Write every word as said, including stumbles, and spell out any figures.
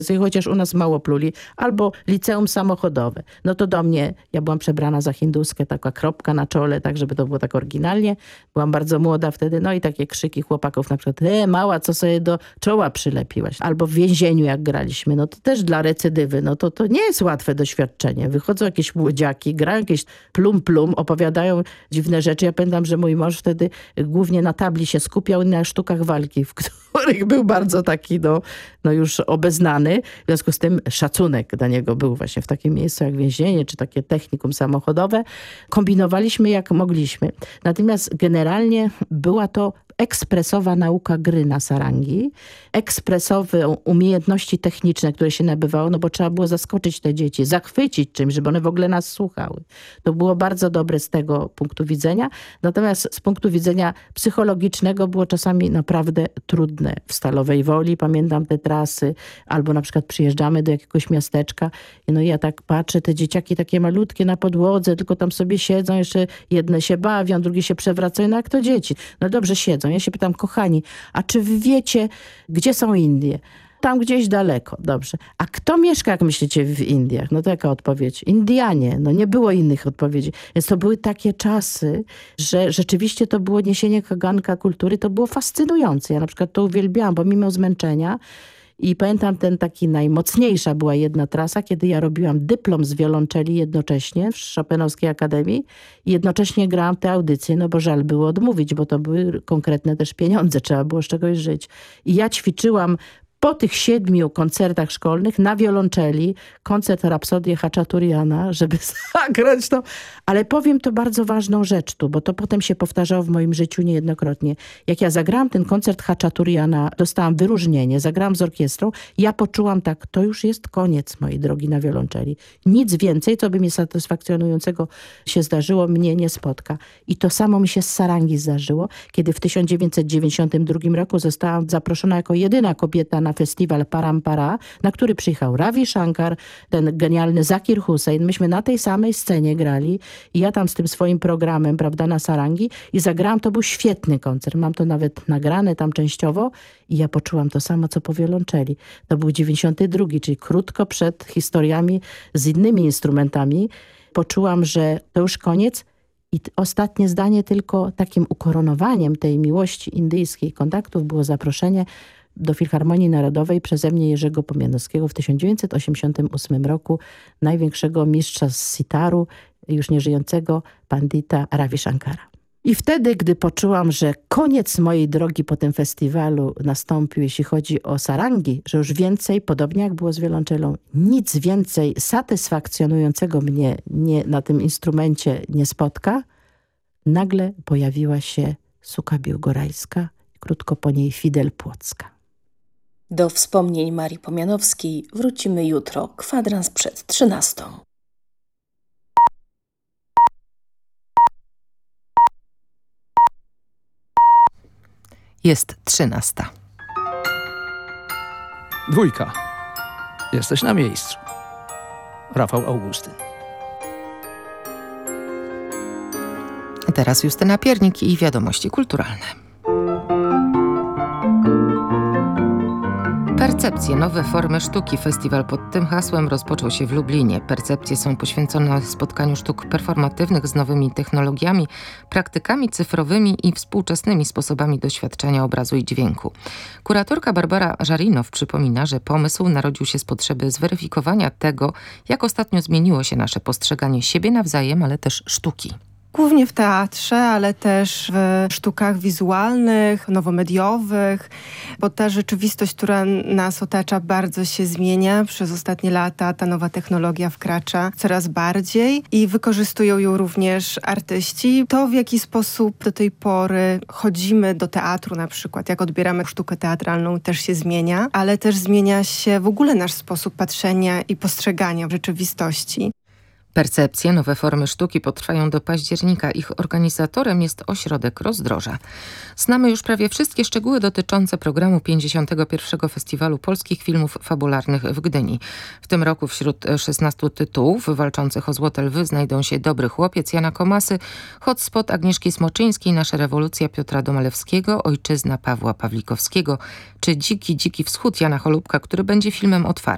Chociaż u nas mało pluli. Albo liceum samochodowe. No to do mnie, ja byłam przebrana za hinduskę, taka kropka na czole, tak żeby to było tak oryginalnie. Byłam bardzo młoda wtedy, no i takie krzyki chłopaków na przykład, e, mała, co sobie do czoła przylepiłaś. Albo w więzieniu jak graliśmy, no to też dla recydywy, no to to nie jest łatwe doświadczenie. Wychodzą jakieś młodziaki, grają jakieś plum plum, opowiadają dziwne rzeczy. Ja pamiętam, że mój mąż wtedy głównie na tabli się skupiał na sztukach walki, w których był bardzo taki, no, no już obeznany. W związku z tym szacunek dla niego był właśnie w takim miejscu jak więzienie, czy takie technikum samochodowe. Kombinowaliśmy jak mogliśmy. Natomiast generalnie była to ekspresowa nauka gry na sarangi, ekspresowe umiejętności techniczne, które się nabywało, no bo trzeba było zaskoczyć te dzieci, zachwycić czymś, żeby one w ogóle nas słuchały. To było bardzo dobre z tego punktu widzenia. Natomiast z punktu widzenia psychologicznego było czasami naprawdę trudne. W Stalowej Woli pamiętam te trasy, albo na przykład przyjeżdżamy do jakiegoś miasteczka i no i ja tak patrzę, te dzieciaki takie malutkie na podłodze, tylko tam sobie siedzą, jeszcze jedne się bawią, drugie się przewracają, no jak to dzieci. No dobrze siedzą. Ja się pytam, kochani, a czy wy wiecie, gdzie są Indie? Tam gdzieś daleko, dobrze. A kto mieszka, jak myślicie, w Indiach? No to jaka odpowiedź? Indianie. No nie było innych odpowiedzi. Więc to były takie czasy, że rzeczywiście to było niesienie kaganka kultury, to było fascynujące. Ja na przykład to uwielbiałam, bo mimo zmęczenia i pamiętam ten taki najmocniejsza była jedna trasa, kiedy ja robiłam dyplom z wiolonczeli jednocześnie w Chopinowskiej Akademii i jednocześnie grałam te audycje, no bo żal było odmówić, bo to były konkretne też pieniądze, trzeba było z czegoś żyć. I ja ćwiczyłam po tych siedmiu koncertach szkolnych na wiolonczeli koncert Rapsodię Hachaturiana, żeby zagrać to. Ale powiem to bardzo ważną rzecz tu, bo to potem się powtarzało w moim życiu niejednokrotnie. Jak ja zagrałam ten koncert Hachaturiana, dostałam wyróżnienie, zagrałam z orkiestrą, ja poczułam tak, to już jest koniec mojej drogi na wiolonczeli. Nic więcej, co by mi satysfakcjonującego się zdarzyło, mnie nie spotka. I to samo mi się z sarangi zdarzyło, kiedy w tysiąc dziewięćset dziewięćdziesiątym drugim roku zostałam zaproszona jako jedyna kobieta na festiwal Parampara, na który przyjechał Ravi Shankar, ten genialny Zakir Hussain. Myśmy na tej samej scenie grali i ja tam z tym swoim programem, prawda, na sarangi i zagrałam, to był świetny koncert. Mam to nawet nagrane tam częściowo i ja poczułam to samo, co po wiolonczeli. To był dziewięćdziesiąty drugi, czyli krótko przed historiami z innymi instrumentami. Poczułam, że to już koniec. I ostatnie zdanie tylko takim ukoronowaniem tej miłości indyjskiej kontaktów było zaproszenie do Filharmonii Narodowej przeze mnie Jerzego Pomianowskiego w tysiąc dziewięćset osiemdziesiątym ósmym roku, największego mistrza z sitaru, już nieżyjącego pandita Ravi Shankara. I wtedy, gdy poczułam, że koniec mojej drogi po tym festiwalu nastąpił, jeśli chodzi o sarangi, że już więcej, podobnie jak było z wiolonczelą, nic więcej satysfakcjonującego mnie nie, na tym instrumencie nie spotka, nagle pojawiła się Suka Biłgorajska, krótko po niej Fidel Płocka. Do wspomnień Marii Pomianowskiej wrócimy jutro, kwadrans przed trzynastą. Jest trzynasta. Dwójka. Jesteś na miejscu. Rafał Augustyn. Teraz Justyna Piernik i wiadomości kulturalne. Percepcje, nowe formy sztuki. Festiwal pod tym hasłem rozpoczął się w Lublinie. Percepcje są poświęcone spotkaniu sztuk performatywnych z nowymi technologiami, praktykami cyfrowymi i współczesnymi sposobami doświadczenia obrazu i dźwięku. Kuratorka Barbara Żarinow przypomina, że pomysł narodził się z potrzeby zweryfikowania tego, jak ostatnio zmieniło się nasze postrzeganie siebie nawzajem, ale też sztuki. Głównie w teatrze, ale też w sztukach wizualnych, nowomediowych, bo ta rzeczywistość, która nas otacza, bardzo się zmienia. Przez ostatnie lata ta nowa technologia wkracza coraz bardziej i wykorzystują ją również artyści. To, w jaki sposób do tej pory chodzimy do teatru na przykład, jak odbieramy sztukę teatralną, też się zmienia, ale też zmienia się w ogóle nasz sposób patrzenia i postrzegania rzeczywistości. Percepcje, nowe formy sztuki potrwają do października. Ich organizatorem jest Ośrodek Rozdroża. Znamy już prawie wszystkie szczegóły dotyczące programu pięćdziesiątego pierwszego Festiwalu Polskich Filmów Fabularnych w Gdyni. W tym roku wśród szesnastu tytułów walczących o Złote Lwy znajdą się Dobry chłopiec Jana Komasy, Hotspot Agnieszki Smoczyńskiej, Nasza rewolucja Piotra Domalewskiego, Ojczyzna Pawła Pawlikowskiego czy Dziki, dziki wschód Jana Holubka, który będzie filmem otwartym.